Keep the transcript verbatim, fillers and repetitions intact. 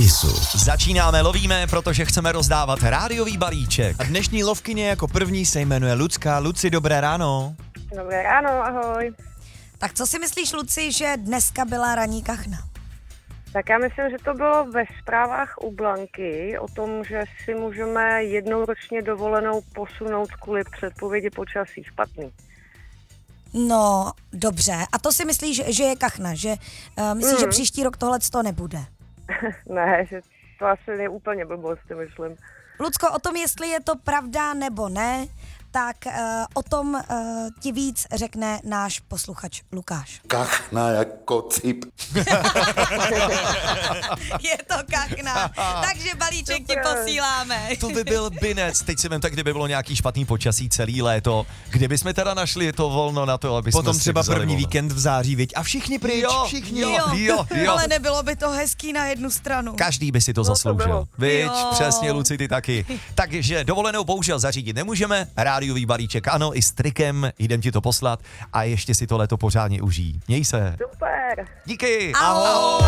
Kissu. Začínáme, lovíme, protože chceme rozdávat rádiový balíček. A dnešní lovkyně jako první se jmenuje Lucka. Luci, dobré ráno. Dobré ráno, ahoj. Tak co si myslíš, Luci, že dneska byla ranní kachna? Tak já myslím, že to bylo ve zprávách u Blanky o tom, že si můžeme jednou ročně dovolenou posunout kvůli předpovědi počasí špatný. No, dobře. A to si myslíš, že je kachna, že uh, myslíš, mm. že příští rok tohle to nebude? Ne, že to asi je úplně blbost, si myslím. Lucko, o tom, jestli je to pravda nebo ne, tak uh, o tom uh, ti víc řekne náš posluchač Lukáš. Kachna jako cip. Je to kachna, takže balíček ti posíláme. To by byl binec. Teď si vem tak, kdyby bylo nějaký špatný počasí celý léto. Kde bychom teda našli to volno na to, aby jsme Potom si třeba vzali první volno? víkend v září, viď? A všichni pryč, Jo, všichni. jo, jo, jo. Ale nebylo by to hezký na jednu stranu. Každý by si to to zasloužil. bylo. Viď, Jo. přesně, Luci, ty taky. Takže dovolenou bohužel zařídit nemůžeme. Rádiový balíček ano, i s trikem, jdem ti to poslat a ještě si to léto pořádně užij. Měj se. Super. Díky. Ahoj. Ahoj.